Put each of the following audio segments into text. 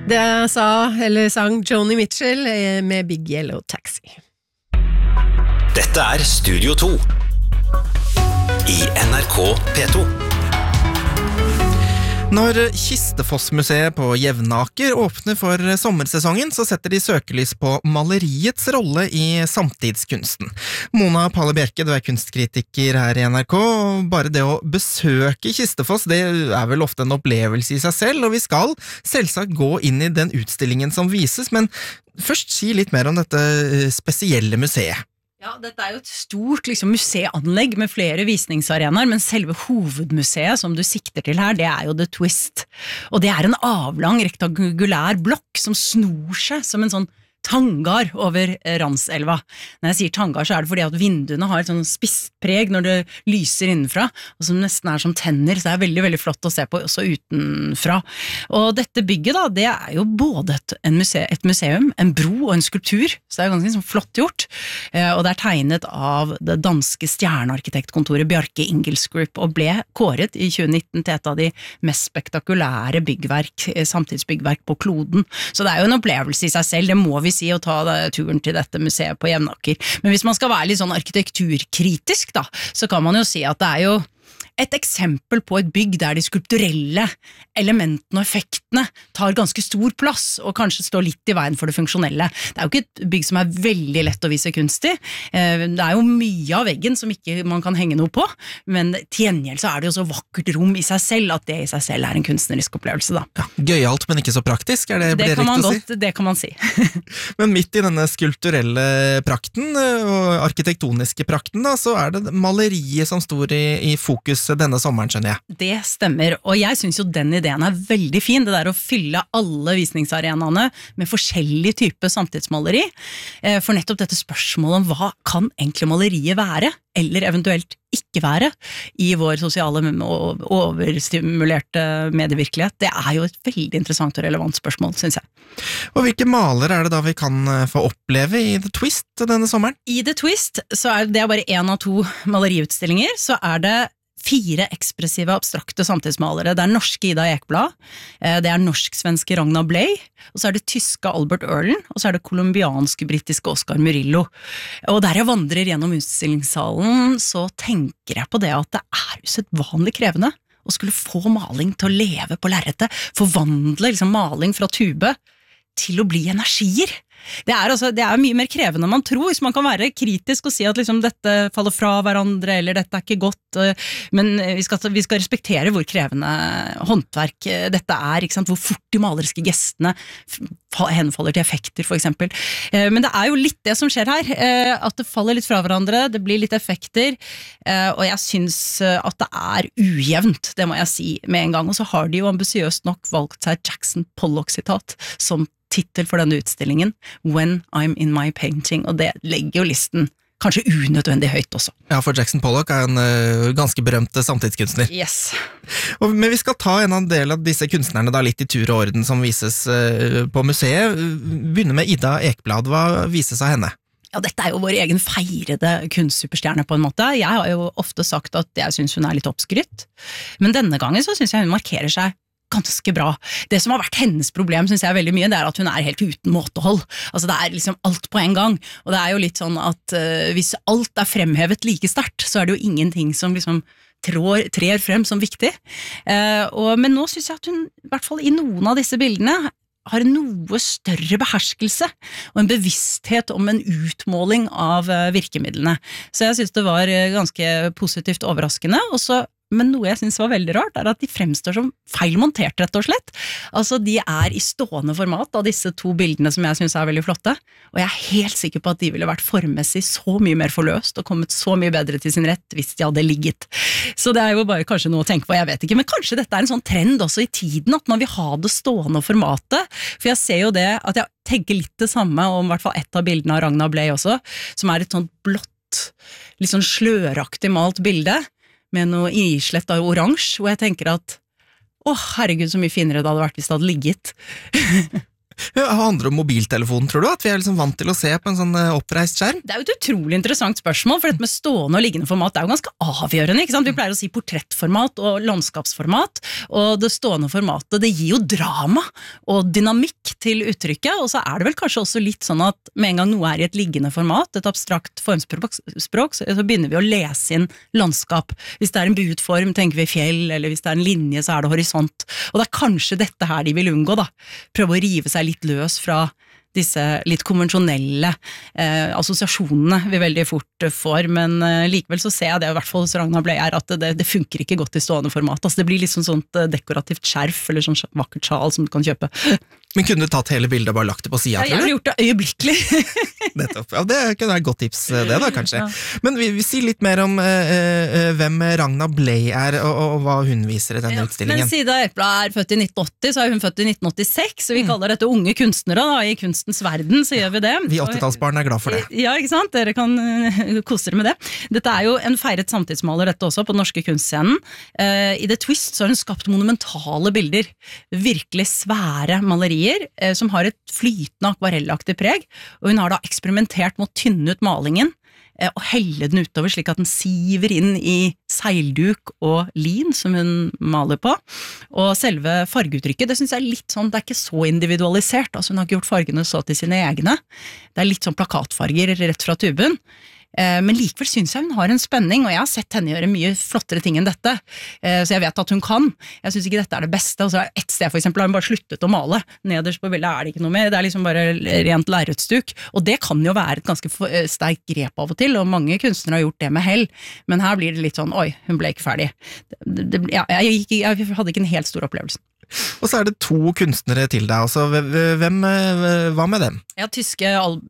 Det eller sang Joni Mitchell med Big Yellow Taxi. Dette Studio 2 I NRK P2. Når Kistefossmuseet på Jevnaker åpner for sommersesongen, så setter de søkelys på maleriets rolle I samtidskunsten. Mona Palle Bjerke, du kunstkritiker her I NRK, og bare det å besøke Kistefoss, det vel ofte en opplevelse I seg selv, og vi skal selvsagt gå inn I den utstillingen som vises, men først si litt mer om dette spesielle museet. Ja, dette jo et stort museanlegg med flere visningsarenaer, men selve hovedmuseet som du sikter til her, det jo The Twist. Og det en avlang rektangulær blokk som snor seg som en sånn tangar over Randselva. Når jeg sier tangar, så det fordi at vinduene har et sånn spisspreg når det lyser innenfra, og som nesten som tenner, så det veldig, veldig flott å se på også utenfra. Og dette bygget da, det jo både et museum, en bro og en skulptur, så det ganske sånn flott gjort, og det tegnet av det danske stjernearkitektkontoret Bjarke Ingels Group, og ble kåret I 2019 til et av de mest spektakulære byggverk, samtidsbyggverk på kloden. Så det jo en opplevelse I seg selv, det må vi si å ta turen til dette museet på Jevnaker. Men hvis man skal være litt sånn arkitekturkritisk da, så kan man jo si at det jo et eksempel på et bygg der de skulpturelle elementene og effektene tar ganske stor plass, og kanskje står litt I veien for det funksjonelle. Det jo ikke et bygg som veldig lett å vise kunst I. Det jo mye av veggen som ikke man kan henge noe på, men til gjengjeld så det jo så vakkert rom I seg selv, at det I seg selv en kunstnerisk opplevelse da. Ja, gøyalt, men ikke så praktisk, det det riktig å si? Det kan man si. Men midt I denne skulpturelle prakten, og arkitektoniske prakten da, så det maleriet som står I fokus denne sommeren, skjønner jeg. Det stemmer, og jeg synes jo den ideen veldig fin, det der å fylle alle visningsarenaene med forskjellig type samtidsmaleri, for nettopp dette spørsmålet om hva kan egentlig maleriet være, eller eventuelt ikke være I vår sosiale og overstimulerte medievirkelighet. Det jo et veldig interessant og relevant spørsmål, synes jeg. Og hvilke maler det da vi kan få oppleve I The Twist denne sommeren? I The Twist så det bare en av to maleriutstillinger, så det 4 ekspressive abstrakte samtidsmalere. Det norske Ida Ekblad, det norsk-svenske Ragnar Bley, og så det tyske Albert Erlen, og så det kolumbianske-britiske Oscar Murillo. Og der jeg vandrer gjennom utstillingssalen, så tenker jeg på det at det usedvanlig krevende å skulle få maling til å leve på lerretet, forvandle maling fra tube til å bli energier. Det mye mer krevende enn man tror, hvis man kan være kritisk og si at dette faller fra hverandre, eller dette ikke godt, men vi skal respektere hvor krevende håndverk dette ikke sant? Hvor fort de maleriske gestene henfaller til effekter, for eksempel. Men det jo litt det som skjer her, at det faller litt fra hverandre, det blir litt effekter, og jeg synes at det ujevnt, det må jeg si med en gang, og så har de jo ambisiøst nok valgt seg Jackson Pollock-sitat som titel for denne utstillingen, When I'm in my painting, og det legger jo listen kanskje unødvendig høyt også. Ja, for Jackson Pollock en ganske berømt samtidskunstner. Yes. Men vi skal ta en del av disse kunstnerne da litt I tur og orden som vises på museet. Begynner med Ida Ekblad, hva vises av henne? Ja, dette jo vår egen feirede kunstsuperstjerne på en måte. Jeg har jo ofte sagt at jeg synes hun litt oppskrytt, men denne gangen så synes jeg hun markerer seg ganske bra. Det som har vært hennes problem, synes jeg veldig mye, det at hun helt uten måtehold. Altså det alt på en gang, og det jo litt sånn at hvis alt fremhevet like sterkt, så det jo ingenting som trer frem som viktig. Men nå synes jeg at hun, I hvert fall I noen av disse bildene, har en noe større beherskelse og en bevissthet om en utmåling av virkemidlene. Så jeg synes det var ganske positivt overraskende, men noe jeg synes var veldig rart, at de fremstår som feilmontert, rett og slett. Altså, de I stående format av disse to bildene som jeg synes veldig flotte, og jeg helt sikker på at de ville vært formmessig så mye mer forløst og kommet så mye bedre til sin rett hvis de hadde ligget. Så det jo bare kanskje noe å tenke på, jeg vet ikke, men kanskje dette en sånn trend også I tiden, at man vil ha det stående formatet, for jeg ser jo det, at jeg tenker litt det samme om I hvert fall et av bildene av Ragnar Bley også, som et sånt blått, litt sånn sløraktig malt bilde, med noe islett av oransje, hvor jeg tenker at herregud, så mye finere det hadde vært hvis det hadde ligget. Handler det om mobiltelefonen, tror du? At vi liksom vant til å se på en sånn oppreist skjerm? Det jo et utrolig interessant spørsmål, for dette med stående og liggende format det jo ganske avgjørende, ikke sant? Vi pleier å si portrettformat og landskapsformat, og det stående formatet, det gir jo drama og dynamikk til uttrykket, og så det vel kanskje også litt sånn at med en gang noe i et liggende format, et abstrakt formspråk, så begynner vi å lese inn landskap. Hvis det en buet form, tenker vi fjell, eller hvis det en linje, så det horisont. Og det kanskje dette her de vil unngå, da. Prøve å rive seg litt løs fra disse litt konvensjonelle assosiasjonene vi veldig fort får, men likevel så ser jeg det i hvert fall hos Ragna Blei at det funker ikke godt i stående format. Altså det blir litt sånt dekorativt skjerf eller sånn vakkert sjal som du kan kjøpe. Men kunne du tatt hele bildet og bare lagt det på siden? Ja, jeg ville gjort det øyeblikkelig. Nettopp. Ja, det kunne være et godt tips det da, kanskje. Ja. Men vi sier litt mer om hvem Ragna Blei og hva hun viser i denne utstillingen. Men siden Epla født i 1980, så hun født i 1986, så vi kaller dette unge kunstnere da, i kunstens verden, så gjør vi det. Vi 80-tallsbarn glad for det. Ja, ikke sant? Dere kan kose dere med det. Dette jo en feiret samtidsmaler dette også på den norske kunstscenen. I The Twist så har hun skapt monumentale bilder, virkelig svære malerier, som har et flytende akvarellaktig preg, og hun har da eksperimentert med å tynne ut malingen og helle den utover slik at den siver inn i seilduk og lin som hun maler på, og selve fargeuttrykket, det synes jeg litt sånn, det ikke så individualisert, altså hun har ikke gjort fargene så til sine egne, det litt sånn plakatfarger rett fra tuben, men likevel synes jeg hun har en spenning, og jeg har sett henne gjøre mye flottere ting enn dette, så jeg vet at hun kan. Jeg synes ikke dette det beste, og så et sted for eksempel har hun bare sluttet å male, nederst på bildet det ikke noe mer, det liksom bare rent lerretstuk, og det kan jo være et ganske sterkt grep av og til, og mange kunstnere har gjort det med hell, men her blir det litt sånn, oi, hun ble ikke ferdig. Jeg hadde ikke en helt stor opplevelse. Og så det 2 kunstnere til deg, altså, hva med dem? Ja, tyske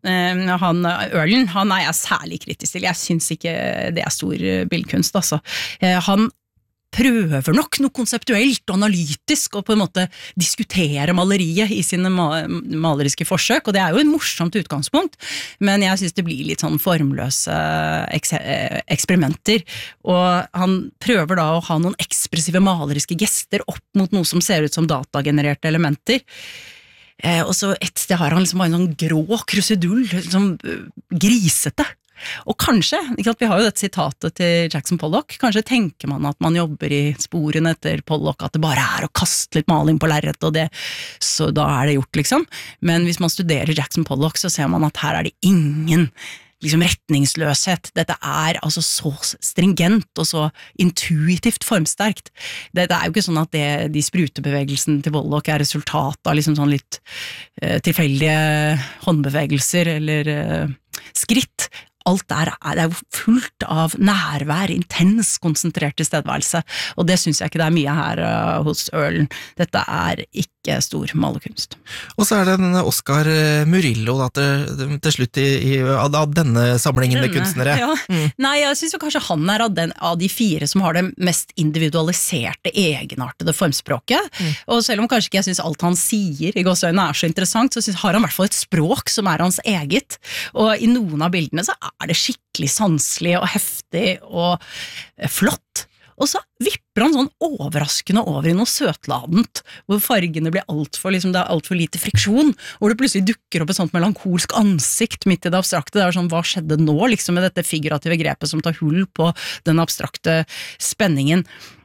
han Erlen, han jeg særlig kritisk til, jeg synes ikke det stor bildkunst, altså. Han prøver nok noe konseptuelt og analytisk og på en måte diskutere maleriet i sine maleriske forsøk, og det jo en morsomt utgangspunkt, men jeg synes det blir litt sånn formløse eksperimenter, og han prøver da å ha noen ekspressive maleriske gester opp mot noe som ser ut som datagenererte elementer, og så et sted har han liksom bare en sånn grå krusedull, liksom grisete. Og kanskje, ikke sant, vi har jo dette sitatet til Jackson Pollock, kanskje tenker man at man jobber i sporene etter Pollock, at det bare å kaste litt maling på lerret, og det, så da det gjort liksom. Men hvis man studerer Jackson Pollock, så ser man at her det ingen liksom retningsløshet. Dette altså så stringent og så intuitivt formsterkt. Det jo ikke sånn at de sprutebevegelsen til Pollock resultat av liksom sånn litt tilfeldige håndbevegelser eller skritt. Alt det jo fullt av nærvær, intens, konsentrert tilstedeværelse, og det synes jeg ikke det mye her hos Erlen. Dette ikke stor malerkunst. Og så det denne Oscar Murillo da, til slutt av denne samlingen med kunstnere. Ja. Nei, jeg synes jo kanskje han av de 4 som har det mest individualiserte, egenartede formspråket, og selv om kanskje ikke jeg synes alt han sier i gåseøynene så interessant, så har han i hvert fall et språk som hans eget, og i noen av bildene så det skikkelig sanselig og heftig og flott. Og så vipper han sånn overraskende over i noe søtladent, hvor fargene blir liksom, det alt for lite friksjon, hvor det plutselig dukker opp et sånt melankolsk ansikt midt i det abstrakte. Det sånn, hva skjedde nå liksom med dette figurative grepet som tar hull på den abstrakte spenningen?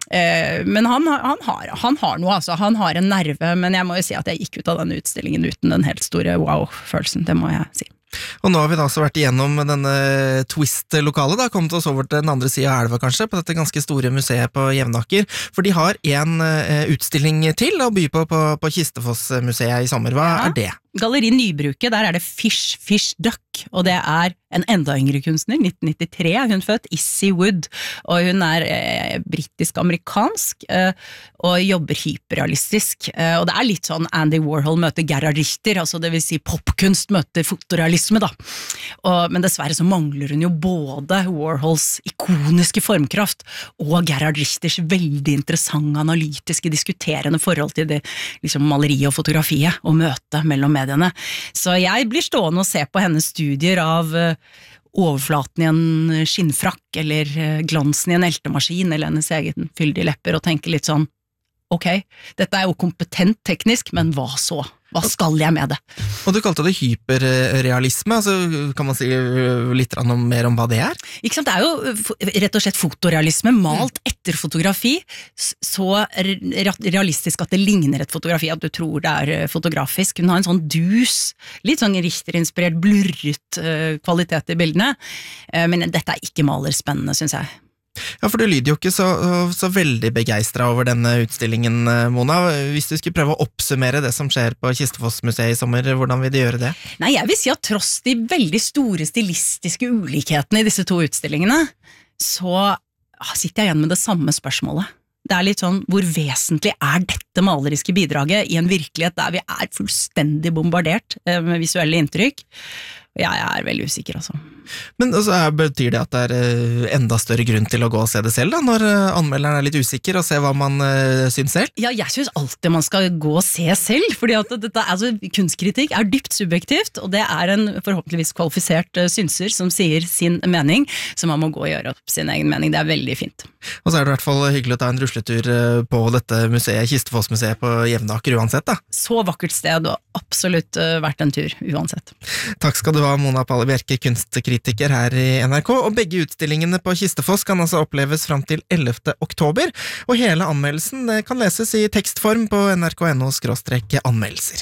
Men han har noe, altså. Han har en nerve, men jeg må jo si at jeg gikk ut av denne utstillingen uten den helt store wow-følelsen, det må jeg si. Og nå har vi da også vært igjennom denne Twist-lokalet, da, kommet oss over til den andre siden av elva kanskje, på dette ganske store museet på Jevnaker, for de har en utstilling til å by på Kistefoss-museet i sommer. Hva det? Galleri Nybruket, der det Fish Duck, og det en enda yngre kunstner, 1993 hun født, Issy Wood, og hun britisk-amerikansk, og jobber hyperrealistisk, og det litt sånn Andy Warhol møter Gerhard Richter, altså det vil si popkunst møter fotorealisme da, men dessverre så mangler hun jo både Warhols ikoniske formkraft, og Gerhard Richters veldig interessante, analytiske, diskuterende forhold til det liksom maleri og fotografiet, og møte mellom mediene. Så jeg blir stående og se på hennes studier av overflaten i en skinnfrakk, eller glansen i en eltemaskin, eller hennes egen fyldige lepper, og tenke litt sånn, ok, dette jo kompetent teknisk, men hva så? Hva skal jeg med det? Og du kalte det hyperrealisme, altså kan man si litt mer om hva det er? Ikke sant, det er jo rett og slett fotorealisme, malt etter fotografi, så realistisk at det ligner et fotografi, at du tror det er fotografisk. Hun har en sånn litt sånn Richter-inspirert, blurret kvalitet i bildene, men dette er ikke malerspennende, synes jeg. Ja, for du lyder jo ikke så veldig begeistret over denne utstillingen, Mona. Hvis du skulle prøve å oppsummere det som skjer på Kistefos-museet i sommer, hvordan vil du gjøre det? Nei, jeg vil si at tross de veldig store stilistiske ulikhetene i disse to utstillingene, så sitter jeg igjen med det samme spørsmålet. Det er litt sånn, hvor vesentlig er dette maleriske bidraget i en virkelighet der vi er fullstendig bombardert med visuelle inntrykk? Jeg er veldig usikker, altså. Men altså, betyr det at det er enda større grunn til å gå og se det selv, da, når anmelderen er litt usikker, og se hva man syns selv? Ja, jeg synes alltid man skal gå og se selv, fordi at kunstkritikk er dypt subjektivt, og det er en forhåpentligvis kvalifisert synser som sier sin mening, så man må gå og gjøre opp sin egen mening. Det er veldig fint. Og så er det i hvert fall hyggelig å ta en rusletur på dette museet, Kistefos-museet på Jevnaker uansett, da. Så vakkert sted, og absolutt vært en tur uansett. Takk skal du ha, Mona Palle Bjerke, kunstkritiker her i NRK, og begge utstillingene på Kistefos kan altså oppleves fram til 11. oktober, og hele anmeldelsen kan leses i tekstform på nrk.no/anmeldelser.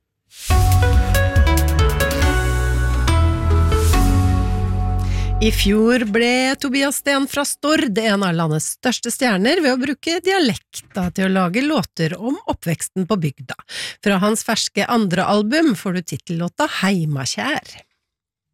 I fjor ble Tobias Sten fra Stord en av landets største stjerner ved å bruke dialekta til å lage låter om oppveksten på bygda. Fra hans ferske andre album får du titellåta Heimakjær.